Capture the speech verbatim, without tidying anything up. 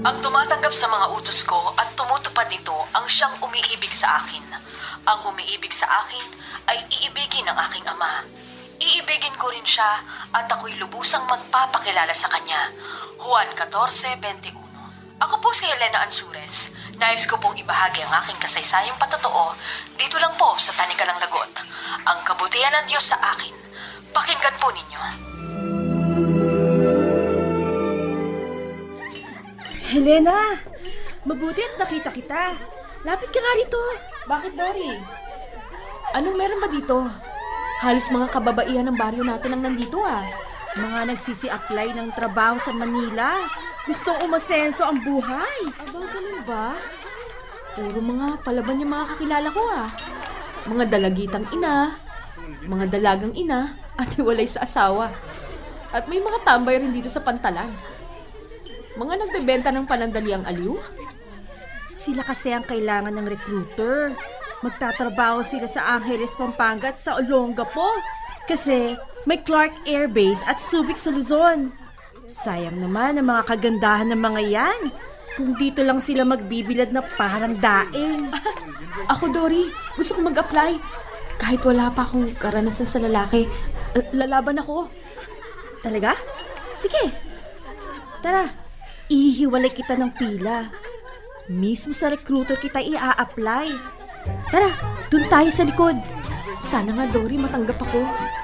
Ang tumatanggap sa mga utos ko at tumutupad nito ang siyang umiibig sa akin. Ang umiibig sa akin ay iibigin ng aking ama. Iibigin ko rin siya at ako'y lubusang magpapakilala sa kanya. Juan fourteen twenty-one. Ako po si Helena Ansures. Nais ko pong ibahagi ang aking kasaysayang patotoo dito lang po sa Tanikalang Lagot. Ang kabutihan ng Diyos sa akin. Pakinggan po ninyo. Helena, mabuti at nakita kita. Lapit ka nga rito. Bakit, Dory? Anong meron ba dito? Halos mga kababaihan ng baryo natin ang nandito ah. Mga nagsisi-apply ng trabaho sa Manila. Gustong umasenso ang buhay. Aba, ganun ba? Puro mga palaban yung mga kakilala ko ah. Mga dalagitang ina, mga dalagang ina, at hiwalay sa asawa. At may mga tambay rin dito sa Pantalan. Mga nagbebenta ng panandaliang aliw? Sila kasi ang kailangan ng recruiter. Magtatrabaho sila sa Angeles, Pampanga at sa Olongapo. Kasi may Clark Air Base at Subic sa Luzon. Sayang naman ang mga kagandahan ng mga yan. Kung dito lang sila magbibilad na parang daing. Ako, Dory, gusto kong mag-apply. Kahit wala pa akong karanasan sa lalaki, lalaban ako. Talaga? Sige. Tara. Ihiwalay kita ng pila. Mismo sa recruiter kita i-a-apply. Tara, dun tayo sa likod. Sana nga, Dory, matanggap ako.